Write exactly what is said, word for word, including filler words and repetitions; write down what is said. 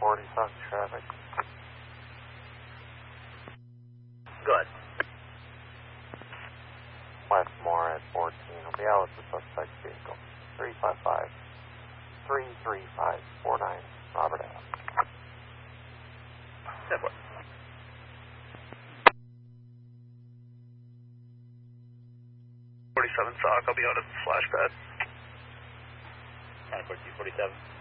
forty-seven traffic. Good. Westmore at fourteen. Will be out with the suspect vehicle. three five five, three three five four nine, Robert Ave. ten four. forty-seven Sock, I'll be out at the splash pad. nine fourteen forty-seven.